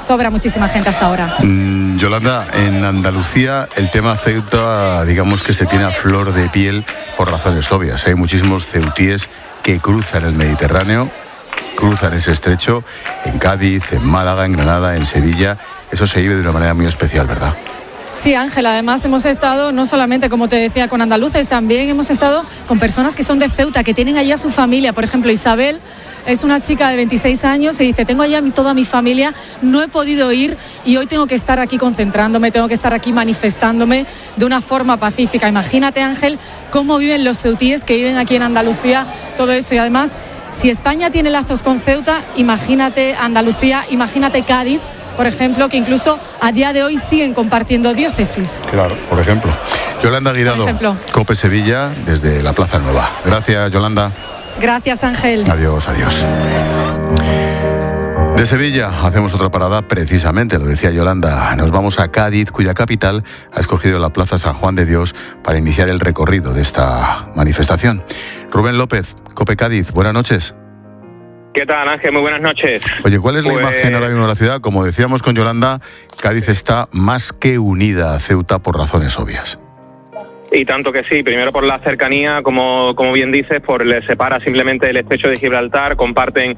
sobra muchísima gente hasta ahora. Yolanda, en Andalucía el tema Ceuta, digamos que se tiene a flor de piel por razones obvias. Hay muchísimos ceutíes que cruzan el Mediterráneo, cruzan ese estrecho en Cádiz, en Málaga, en Granada, en Sevilla. Eso se vive de una manera muy especial, ¿verdad? Sí, Ángela, además hemos estado no solamente, como te decía, con andaluces, también hemos estado con personas que son de Ceuta, que tienen allá su familia. Por ejemplo, Isabel es una chica de 26 años y dice, tengo allá toda mi familia, no he podido ir y hoy tengo que estar aquí concentrándome, tengo que estar aquí manifestándome de una forma pacífica. Imagínate, Ángel, cómo viven los ceutíes que viven aquí en Andalucía, todo eso. Y además, si España tiene lazos con Ceuta, imagínate Andalucía, imagínate Cádiz, por ejemplo, que incluso a día de hoy siguen compartiendo diócesis. Claro, por ejemplo. Yolanda Guirado, COPE Sevilla, desde la Plaza Nueva. Gracias, Yolanda. Gracias, Ángel. Adiós, adiós. De Sevilla hacemos otra parada, precisamente, lo decía Yolanda. Nos vamos a Cádiz, cuya capital ha escogido la Plaza San Juan de Dios para iniciar el recorrido de esta manifestación. Rubén López, COPE Cádiz, buenas noches. ¿Qué tal, Ángel? Muy buenas noches. Oye, ¿cuál es la imagen ahora mismo de la ciudad? Como decíamos con Yolanda, Cádiz está más que unida a Ceuta por razones obvias. Y tanto que sí, primero por la cercanía, como bien dices, les separa simplemente el estrecho de Gibraltar, comparten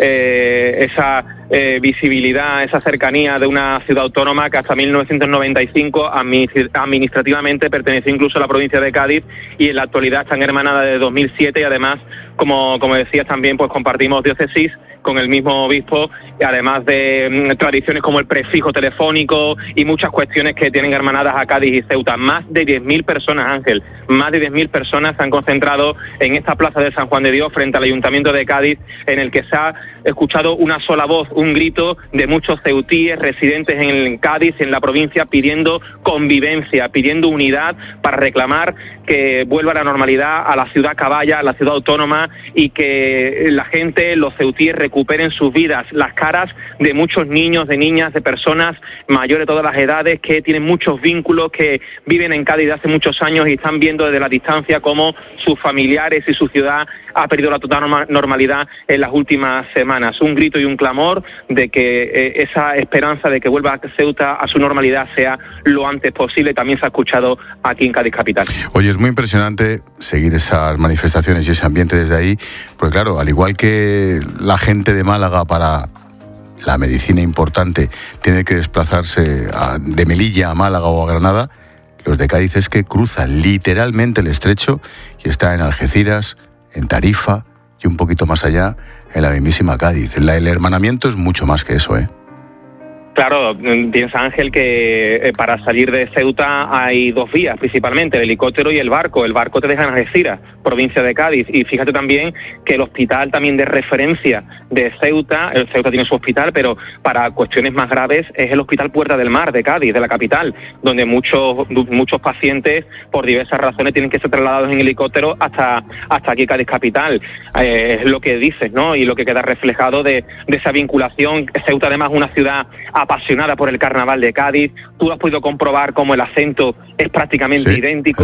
esa visibilidad, esa cercanía de una ciudad autónoma que hasta 1995 administrativamente perteneció incluso a la provincia de Cádiz y en la actualidad están hermanadas de 2007 y además, como decías también, pues compartimos diócesis con el mismo obispo, además de tradiciones como el prefijo telefónico y muchas cuestiones que tienen hermanadas a Cádiz y Ceuta. Más de 10.000 personas, Ángel, más de 10.000 personas se han concentrado en esta plaza de San Juan de Dios frente al Ayuntamiento de Cádiz, en el que se ha escuchado una sola voz, un grito de muchos ceutíes residentes en Cádiz, en la provincia, pidiendo convivencia, pidiendo unidad para reclamar que vuelva la normalidad a la ciudad caballa, a la ciudad autónoma y que la gente, los ceutíes, recuperen sus vidas, las caras de muchos niños, de niñas, de personas mayores de todas las edades que tienen muchos vínculos, que viven en Cádiz de hace muchos años y están viendo desde la distancia cómo sus familiares y su ciudad ha perdido la total normalidad en las últimas semanas. Un grito y un clamor de que esa esperanza de que vuelva Ceuta a su normalidad sea lo antes posible. También se ha escuchado aquí en Cádiz capital. Oye, es muy impresionante seguir esas manifestaciones y ese ambiente desde ahí, porque claro, al igual que la gente de Málaga para la medicina importante tiene que desplazarse de Melilla a Málaga o a Granada, los de Cádiz es que cruzan literalmente el estrecho y está en Algeciras, en Tarifa y un poquito más allá en la mismísima Cádiz. El hermanamiento es mucho más que eso, ¿eh? Claro, piensa Ángel que para salir de Ceuta hay dos vías principalmente, el helicóptero y el barco. El barco te deja en Algeciras, provincia de Cádiz, y fíjate también que el hospital también de referencia de Ceuta, el Ceuta tiene su hospital, pero para cuestiones más graves es el Hospital Puerta del Mar de Cádiz, de la capital, donde muchos pacientes por diversas razones tienen que ser trasladados en helicóptero hasta aquí Cádiz capital. Es lo que dices, ¿no? Y lo que queda reflejado de esa vinculación. Ceuta además es una ciudad apasionada por el carnaval de Cádiz. Tú has podido comprobar cómo el acento es prácticamente idéntico.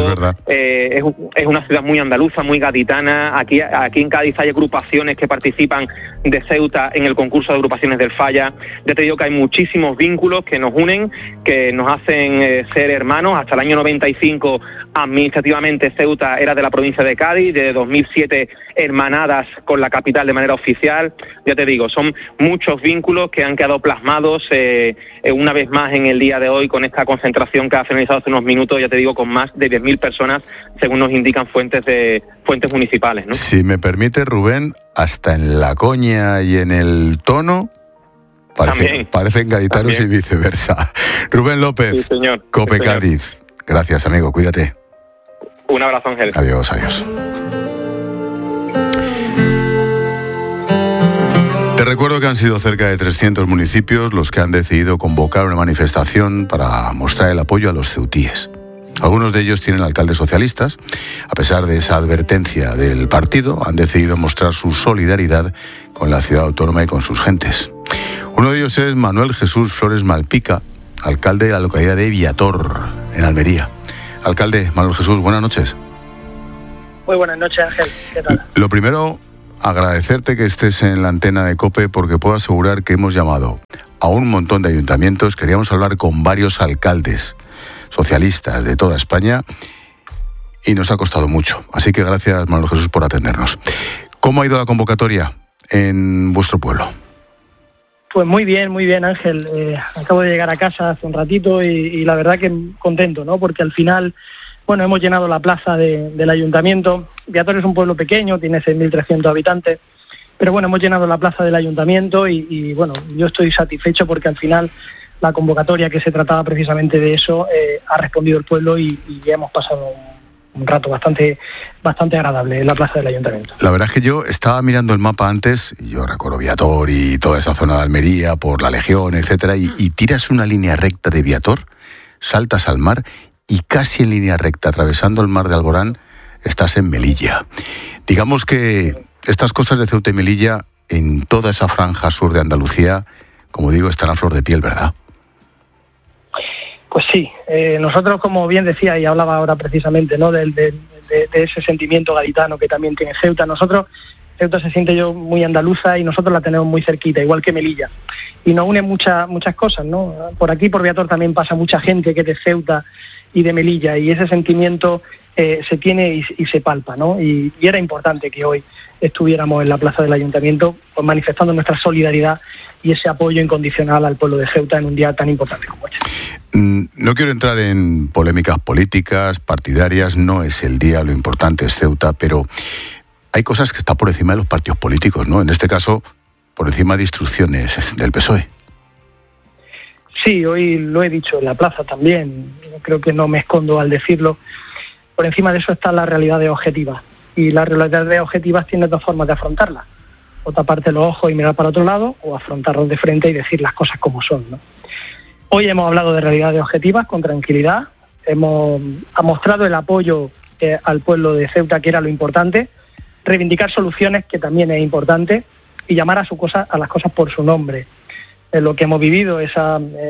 Es una ciudad muy andaluza, muy gaditana. Aquí en Cádiz hay agrupaciones que participan de Ceuta en el concurso de agrupaciones del Falla. Ya te digo que hay muchísimos vínculos que nos unen, que nos hacen ser hermanos. Hasta el año 95 administrativamente Ceuta era de la provincia de Cádiz, de 2007 hermanadas con la capital de manera oficial. Ya te digo, son muchos vínculos que han quedado plasmados una vez más en el día de hoy con esta concentración que ha finalizado hace unos minutos, ya te digo, con más de 10.000 personas, según nos indican fuentes municipales, ¿no? Si me permite, Rubén, hasta en la coña y en el tono parecen gaditanos y viceversa. Rubén López, sí, señor. COPE Cádiz. Gracias, amigo, cuídate. Un abrazo, Ángel. Adiós, adiós. Te recuerdo que han sido cerca de 300 municipios los que han decidido convocar una manifestación para mostrar el apoyo a los ceutíes. Algunos de ellos tienen alcaldes socialistas. A pesar de esa advertencia del partido, han decidido mostrar su solidaridad con la ciudad autónoma y con sus gentes. Uno de ellos es Manuel Jesús Flores Malpica, alcalde de la localidad de Viator, en Almería. Alcalde Manuel Jesús, buenas noches. Muy buenas noches, Ángel. ¿Qué tal? Lo primero, agradecerte que estés en la antena de COPE, porque puedo asegurar que hemos llamado a un montón de ayuntamientos, queríamos hablar con varios alcaldes socialistas de toda España y nos ha costado mucho. Así que gracias, Manuel Jesús, por atendernos. ¿Cómo ha ido la convocatoria en vuestro pueblo? Pues muy bien, Ángel. Acabo de llegar a casa hace un ratito y la verdad que contento, ¿no? Porque al final, bueno, hemos llenado la plaza del ayuntamiento. Viator es un pueblo pequeño, tiene 6.300 habitantes, pero bueno, hemos llenado la plaza del ayuntamiento y bueno, yo estoy satisfecho porque al final la convocatoria, que se trataba precisamente de eso, ha respondido el pueblo y hemos pasado un rato bastante agradable en la plaza del ayuntamiento. La verdad es que yo estaba mirando el mapa antes, y yo recorro Viator y toda esa zona de Almería por la Legión, etcétera, y tiras una línea recta de Viator, saltas al mar y casi en línea recta, atravesando el mar de Alborán, estás en Melilla. Digamos que estas cosas de Ceuta y Melilla, en toda esa franja sur de Andalucía, como digo, están a flor de piel, ¿verdad? Pues sí, nosotros, como bien decía y hablaba ahora precisamente, ¿no?, de ese sentimiento gaditano que también tiene Ceuta. Ceuta se siente yo muy andaluza y nosotros la tenemos muy cerquita, igual que Melilla. Y nos une muchas cosas, ¿no? Por aquí, por Viator, también pasa mucha gente que es de Ceuta y de Melilla, y ese sentimiento se tiene y se palpa, ¿no? Y era importante que hoy estuviéramos en la plaza del ayuntamiento, pues manifestando nuestra solidaridad y ese apoyo incondicional al pueblo de Ceuta en un día tan importante como este. No quiero entrar en polémicas políticas, partidarias, no es el día, lo importante es Ceuta, pero hay cosas que están por encima de los partidos políticos, ¿no? En este caso, por encima de instrucciones del PSOE. Sí, hoy lo he dicho en la plaza también, creo que no me escondo al decirlo. Por encima de eso están las realidades objetivas, y las realidades objetivas tienen dos formas de afrontarlas: o taparte los ojos y mirar para otro lado, o afrontarlos de frente y decir las cosas como son, ¿no? Hoy hemos hablado de realidades objetivas con tranquilidad, hemos mostrado el apoyo al pueblo de Ceuta, que era lo importante, reivindicar soluciones, que también es importante, y llamar a las cosas por su nombre. Lo que hemos vivido es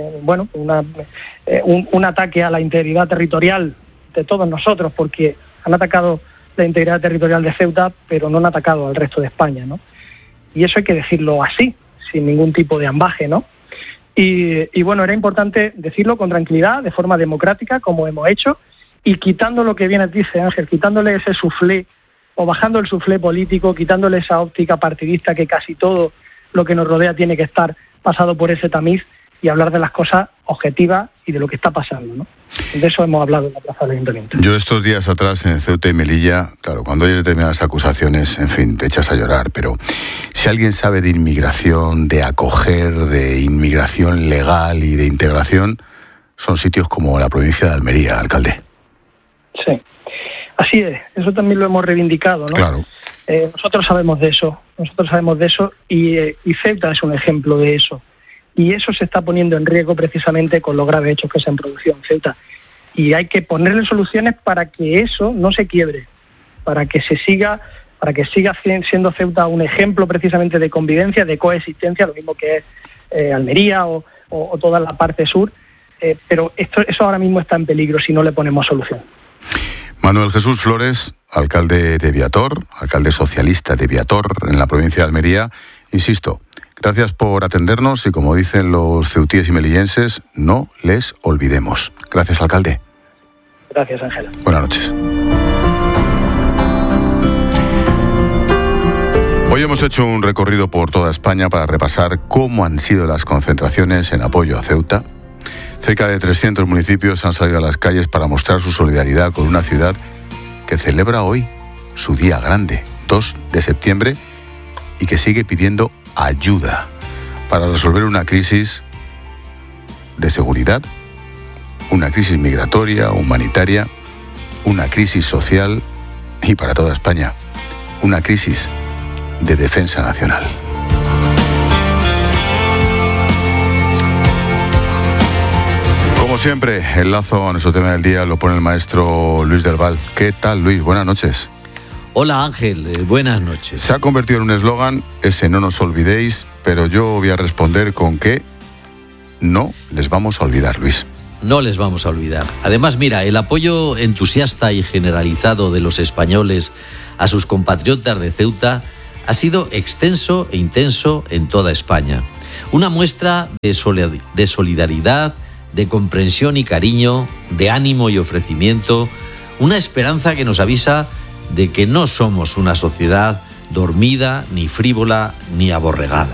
un ataque a la integridad territorial de todos nosotros, porque han atacado la integridad territorial de Ceuta, pero no han atacado al resto de España, ¿no? Y eso hay que decirlo así, sin ningún tipo de ambaje, ¿no? Y bueno, era importante decirlo con tranquilidad, de forma democrática, como hemos hecho, y quitando lo que bien dice Ángel, quitándole ese suflé, o bajando el suflé político, quitándole esa óptica partidista, que casi todo lo que nos rodea tiene que estar pasado por ese tamiz, y hablar de las cosas objetivas y de lo que está pasando, ¿no? De eso hemos hablado en la plaza del ayuntamiento. Yo estos días atrás en Ceuta y Melilla, claro, cuando hay determinadas acusaciones, en fin, te echas a llorar, pero si alguien sabe de inmigración, de acoger, de inmigración legal y de integración, son sitios como la provincia de Almería, alcalde. Sí, así es, eso también lo hemos reivindicado, ¿no? Claro. Nosotros sabemos de eso, y Ceuta es un ejemplo de eso. Y eso se está poniendo en riesgo precisamente con los graves hechos que se han producido en Ceuta. Y hay que ponerle soluciones para que eso no se quiebre, para que siga siendo Ceuta un ejemplo precisamente de convivencia, de coexistencia, lo mismo que es Almería o toda la parte sur. Pero eso ahora mismo está en peligro si no le ponemos solución. Manuel Jesús Flores, alcalde de Viator, alcalde socialista de Viator en la provincia de Almería. Insisto, gracias por atendernos y, como dicen los ceutíes y melillenses, no les olvidemos. Gracias, alcalde. Gracias, Ángel. Buenas noches. Hoy hemos hecho un recorrido por toda España para repasar cómo han sido las concentraciones en apoyo a Ceuta. Cerca de 300 municipios han salido a las calles para mostrar su solidaridad con una ciudad que celebra hoy su día grande, 2 de septiembre, y que sigue pidiendo ayuda para resolver una crisis de seguridad, una crisis migratoria, humanitaria, una crisis social y, para toda España, una crisis de defensa nacional. Como siempre, el lazo a nuestro tema del día lo pone el maestro Luis del Val. ¿Qué tal, Luis? Buenas noches. Hola, Ángel. Buenas noches. Se ha convertido en un eslogan, ese no nos olvidéis, pero yo voy a responder con que no les vamos a olvidar, Luis. No les vamos a olvidar. Además, mira, el apoyo entusiasta y generalizado de los españoles a sus compatriotas de Ceuta ha sido extenso e intenso en toda España. Una muestra de solidaridad, de comprensión y cariño, de ánimo y ofrecimiento, una esperanza que nos avisa de que no somos una sociedad dormida, ni frívola, ni aborregada.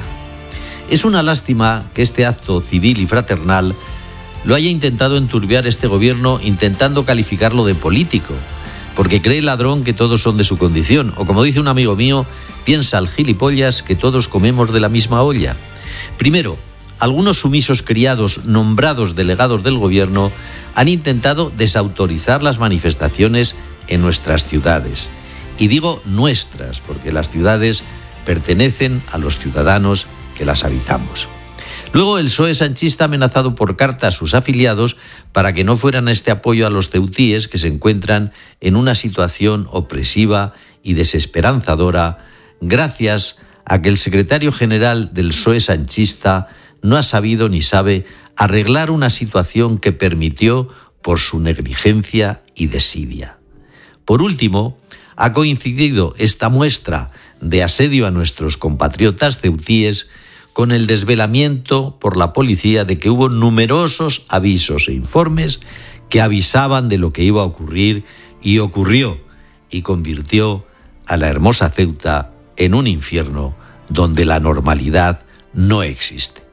Es una lástima que este acto civil y fraternal lo haya intentado enturbiar este gobierno, intentando calificarlo de político, porque cree el ladrón que todos son de su condición, o como dice un amigo mío, piensa el gilipollas que todos comemos de la misma olla. Primero, algunos sumisos criados nombrados delegados del gobierno han intentado desautorizar las manifestaciones en nuestras ciudades. Y digo nuestras, porque las ciudades pertenecen a los ciudadanos que las habitamos. Luego el PSOE sanchista ha amenazado por carta a sus afiliados para que no fueran a este apoyo a los ceutíes que se encuentran en una situación opresiva y desesperanzadora gracias a que el secretario general del PSOE sanchista no ha sabido ni sabe arreglar una situación que permitió por su negligencia y desidia. Por último, ha coincidido esta muestra de asedio a nuestros compatriotas ceutíes con el desvelamiento por la policía de que hubo numerosos avisos e informes que avisaban de lo que iba a ocurrir, y ocurrió, y convirtió a la hermosa Ceuta en un infierno donde la normalidad no existe.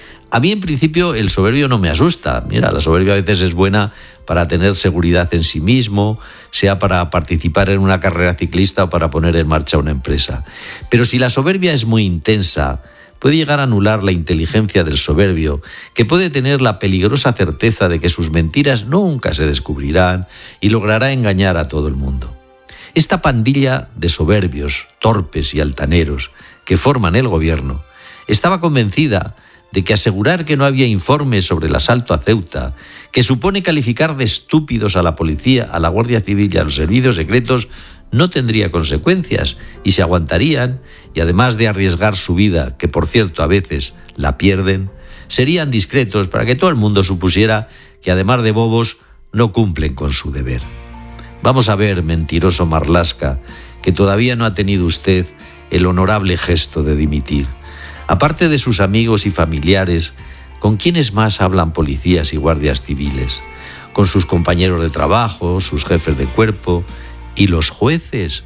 A mí en principio el soberbio no me asusta. Mira, la soberbia a veces es buena para tener seguridad en sí mismo, sea para participar en una carrera ciclista o para poner en marcha una empresa. Pero si la soberbia es muy intensa, puede llegar a anular la inteligencia del soberbio, que puede tener la peligrosa certeza de que sus mentiras nunca se descubrirán y logrará engañar a todo el mundo. Esta pandilla de soberbios, torpes y altaneros que forman el gobierno estaba convencida de que asegurar que no había informes sobre el asalto a Ceuta, que supone calificar de estúpidos a la policía, a la Guardia Civil y a los servicios secretos, no tendría consecuencias y se aguantarían, y además de arriesgar su vida, que por cierto a veces la pierden, serían discretos para que todo el mundo supusiera que además de bobos no cumplen con su deber. Vamos a ver, mentiroso Marlaska, que todavía no ha tenido usted el honorable gesto de dimitir. Aparte de sus amigos y familiares, ¿con quiénes más hablan policías y guardias civiles? Con sus compañeros de trabajo, sus jefes de cuerpo y los jueces,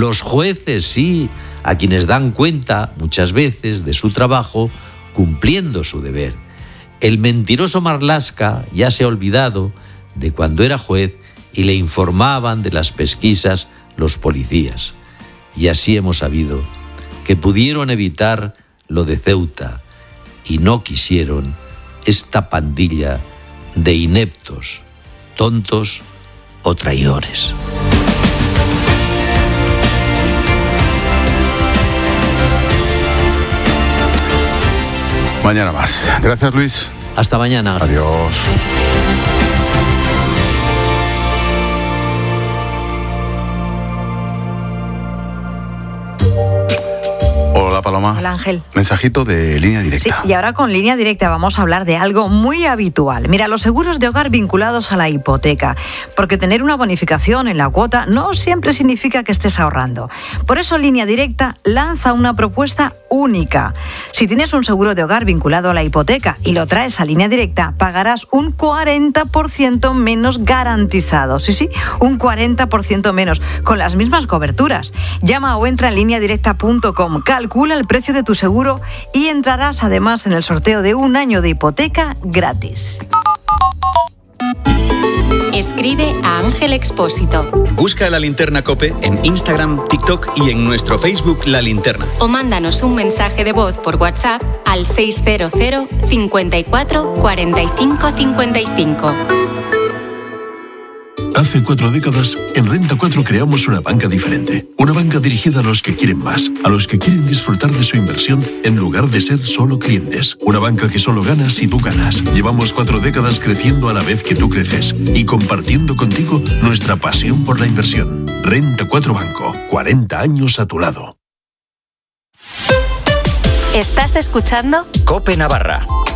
sí, a quienes dan cuenta muchas veces de su trabajo cumpliendo su deber. El mentiroso Marlaska ya se ha olvidado de cuando era juez y le informaban de las pesquisas los policías. Y así hemos sabido que pudieron evitar lo de Ceuta y no quisieron esta pandilla de ineptos, tontos o traidores. Mañana más. Gracias, Luis. Hasta mañana. Adiós. Hola, Paloma. Hola, Ángel. Mensajito de Línea Directa. Sí, y ahora con Línea Directa vamos a hablar de algo muy habitual. Mira, los seguros de hogar vinculados a la hipoteca. Porque tener una bonificación en la cuota no siempre significa que estés ahorrando. Por eso Línea Directa lanza una propuesta única. Si tienes un seguro de hogar vinculado a la hipoteca y lo traes a Línea Directa, pagarás un 40% menos garantizado. Sí, un 40% menos, con las mismas coberturas. Llama o entra en lineadirecta.com, calcula el precio de tu seguro y entrarás además en el sorteo de un año de hipoteca gratis. Escribe a Ángel Expósito. Busca La Linterna COPE en Instagram, TikTok y en nuestro Facebook La Linterna. O mándanos un mensaje de voz por WhatsApp al 600 54 45 55. Hace 4 décadas, en Renta 4 creamos una banca diferente. Una banca dirigida a los que quieren más, a los que quieren disfrutar de su inversión en lugar de ser solo clientes. Una banca que solo gana si tú ganas. Llevamos 4 décadas creciendo a la vez que tú creces y compartiendo contigo nuestra pasión por la inversión. Renta 4 Banco, 40 años a tu lado. ¿Estás escuchando? COPE Navarra.